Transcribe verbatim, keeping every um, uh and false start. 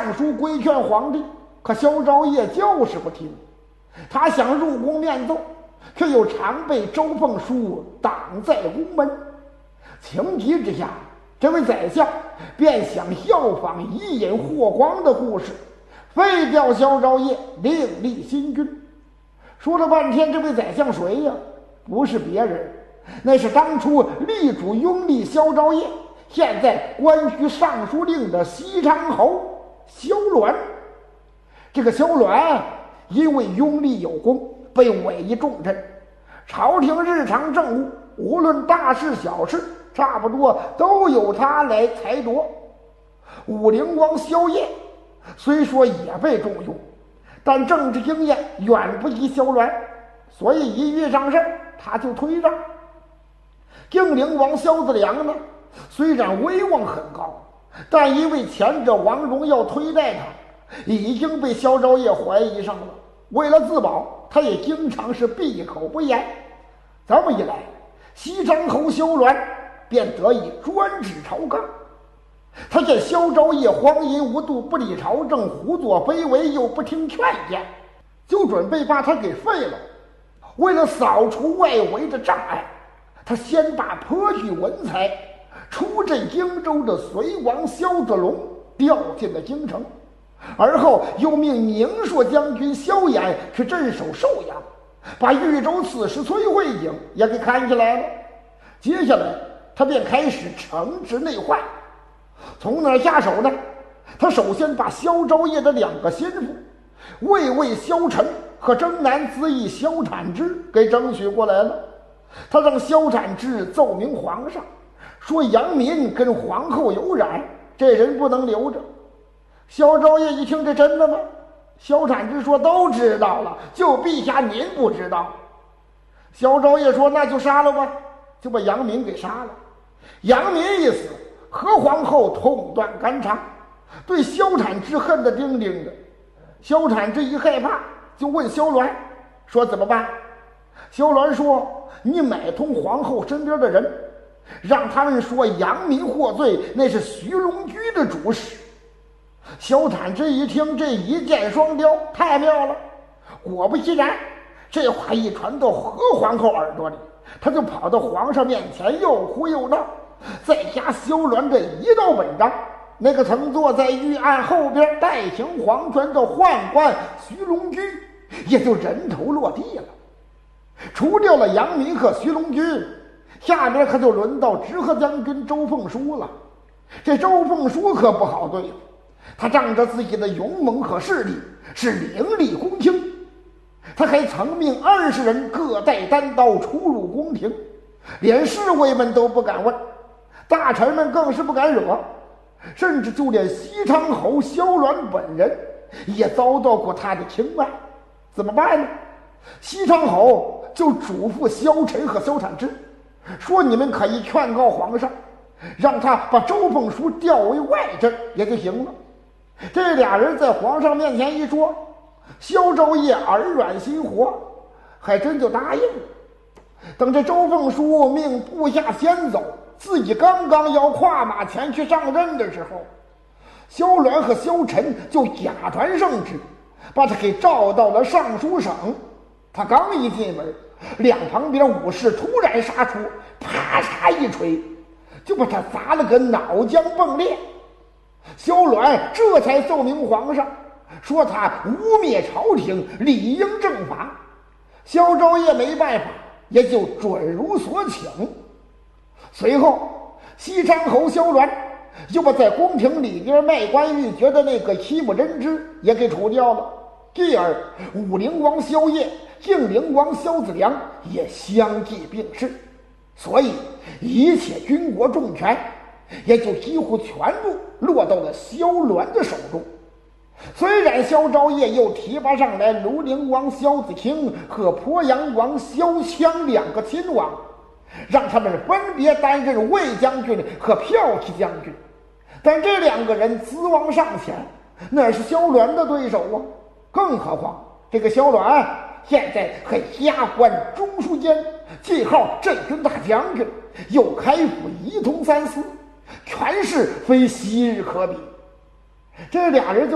上书规劝皇帝，可萧昭业就是不听。他想入宫面奏，却又常被周凤书挡在宫门。情急之下，这位宰相便想效仿伊尹霍光的故事，废掉萧昭业，另立新君。说了半天，这位宰相谁呀？不是别人，那是当初力主拥立萧昭业，现在官居尚书令的西昌侯萧鸾。这个萧鸾因为拥立有功，被委以重任，朝廷日常政务，无论大事小事，差不多都由他来裁夺。武陵王萧邺虽说也被重用，但政治经验远不及萧鸾，所以一遇上事他就推让。定陵王萧子良呢，虽然威望很高，但因为前者王荣要推戴他，已经被萧昭业怀疑上了。为了自保，他也经常是闭口不言。这么一来，西昌侯萧鸾便得以专制朝纲。他见萧昭业荒淫无度，不理朝政，胡作非为，又不听劝谏，就准备把他给废了。为了扫除外围的障碍，他先把颇具文才、出镇荆州的隋王萧子龙调进了京城，而后又命宁朔将军萧衍去镇守寿阳，把豫州刺史崔慧景也给看起来了。接下来他便开始惩治内患。从哪儿下手呢？他首先把萧昭业的两个心腹魏魏萧晨和征南资义萧产之给争取过来了。他让萧产之奏明皇上，说杨民跟皇后有染，这人不能留着。萧昭业一听，这真的吗？萧产之说，都知道了，就陛下您不知道。萧昭业说，那就杀了吧，就把杨民给杀了。杨民一死，何皇后痛断肝肠，对萧产之恨得叮叮的。萧产之一害怕，就问萧鸾说怎么办？萧鸾说，你买通皇后身边的人，让他们说杨民获罪，那是徐龙驹的主使。萧产之一听，这一箭双雕，太妙了。果不其然，这话一传到何皇后耳朵里，他就跑到皇上面前，又哭又闹。再加萧鸾这一道本章，那个曾坐在御案后边代行皇权的宦官徐龙驹也就人头落地了。除掉了杨民和徐龙驹，下面可就轮到直河将军周凤书了。这周凤书可不好对付，他仗着自己的勇猛和势力，是凌厉宫廷。他还曾命二十人各带单刀出入宫廷，连侍卫们都不敢问，大臣们更是不敢惹，甚至就连西昌侯萧鸾本人也遭到过他的青睐。怎么办呢？西昌侯就嘱咐萧晨和萧产之说，你们可以劝告皇上，让他把周凤书调为外镇也就行了。这俩人在皇上面前一说，萧昭业耳软心活，还真就答应了。等这周凤书命部下先走，自己刚刚要跨马前去上任的时候，萧鸾和萧晨就假传圣旨，把他给召到了尚书省。他刚一进门，两旁边武士突然杀出，啪嚓一锤，就把他砸了个脑浆迸裂。萧鸾这才奏明皇上，说他污蔑朝廷，理应正法。萧昭业没办法，也就准如所请。随后西昌侯萧鸾又把在宫廷里边卖官鬻爵的那个戚木真之也给除掉了。继而武陵王萧邺、定陵王萧子良也相继病逝，所以一切军国重权也就几乎全部落到了萧鸾的手中。虽然萧昭业又提拔上来庐陵王萧子清和鄱阳王萧羌两个亲王，让他们分别担任卫将军和骠骑将军，但这两个人资王尚浅，哪是萧鸾的对手啊？更何况这个萧鸾现在还加官中书监，记号镇军大将军，又开府仪同三司，权势非昔日可比。这俩人就